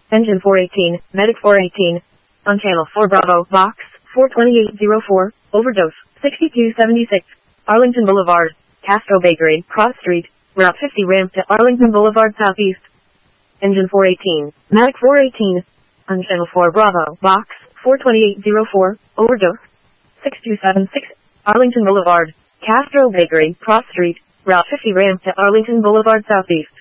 Engine 418, Medic 418. On Channel 4 Bravo, Box 42804, Overdose 6276, Arlington Boulevard, Castro Bakery, Cross Street, Route 50 ramp to Arlington Boulevard Southeast. Engine 418, Medic 418. On Channel 4 Bravo, Box 42804, Overdose 6276, Arlington Boulevard, Castro Bakery, Cross Street, Route 50 ramp to Arlington Boulevard Southeast.